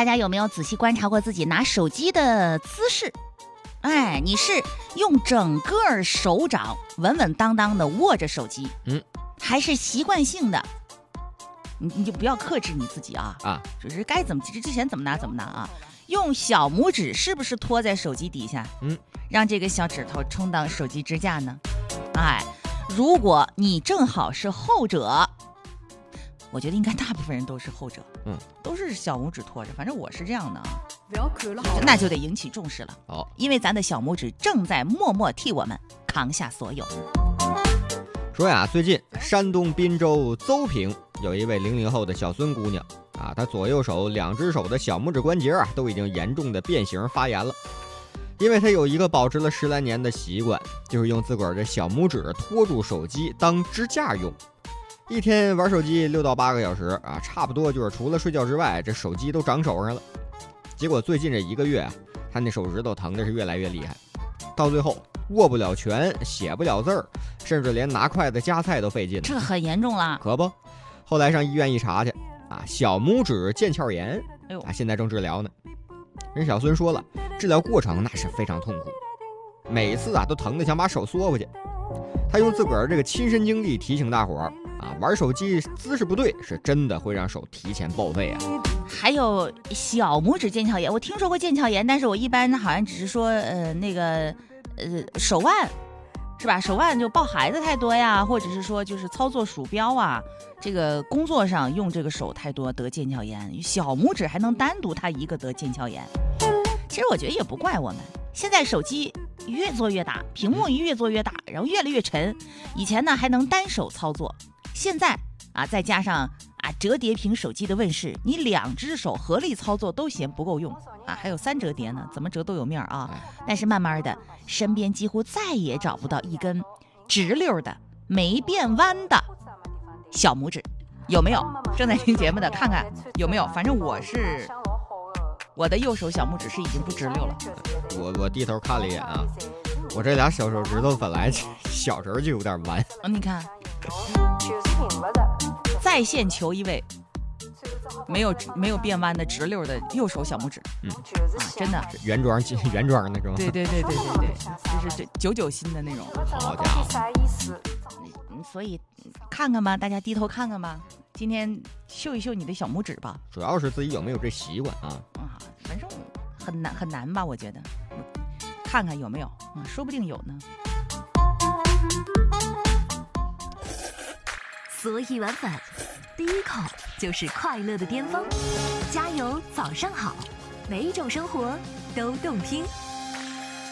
大家有没有仔细观察过自己拿手机的姿势？哎，你是用整个手掌稳稳当当的握着手机，还是习惯性的？你就不要克制你自己啊，就是该怎么之前怎么拿怎么拿啊。用小拇指是不是托在手机底下？让这个小指头充当手机支架呢？哎，如果你正好是后者，我觉得应该大部分人都是后者，都是小拇指托着，反正我是这样的啊。那就得引起重视了，因为咱的小拇指正在默默替我们扛下所有。 说呀，最近山东滨州邹平有一位00后的小孙姑娘啊，她左右手2只手的小拇指关节啊都已经严重的变形发炎了，因为她有一个保持了10来年的习惯，就是用自个儿的小拇指托住手机当支架用。一天玩手机6到8个小时啊，差不多就是除了睡觉之外，这手机都长手上了。结果最近这1个月啊，她那手指头疼的是越来越厉害，到最后握不了拳，写不了字儿，甚至连拿筷子夹菜都费劲。 这很严重了， 可不。后来上医院一查去啊，小拇指腱鞘炎，现在正治疗呢。人小孙说了，治疗过程那是非常痛苦，每次啊都疼得想把手缩回去。他用自个儿这个亲身经历提醒大伙儿啊，玩手机姿势不对是真的会让手提前报废啊。 还有小拇指腱鞘炎，我听说过腱鞘炎，但是我一般好像只是说手腕是吧？手腕就抱孩子太多呀，或者是说就是操作鼠标啊，这个工作上用这个手太多得腱鞘炎。小拇指还能单独它一个得腱鞘炎，其实我觉得也不怪我们。现在手机越做越大，屏幕越做越大，然后越来越沉。以前呢还能单手操作，现在啊再加上折叠屏手机的问世，你2只手合力操作都嫌不够用啊，还有3折叠呢，怎么折都有面啊。但是慢慢的，身边几乎再也找不到一根直溜的没变弯的小拇指，有没有？正在听节目的看看有没有？反正我的右手小拇指是已经不直溜了。 我低头看了一眼啊，我这俩小手指头本来小时候就有点弯。 你看，在线求一位没有变弯的直溜的右手小拇指，真的原装那种。 对，就是99新的那种。 好家伙！ 所以看看吧，大家低头看看吧，今天秀一秀你的小拇指吧。 主要是自己有没有这习惯啊？ 反正很难吧，我觉得。看看有没有，说不定有呢。 所以晚饭第一口就是快乐的巅峰。加油，早上好，每一种生活都动听。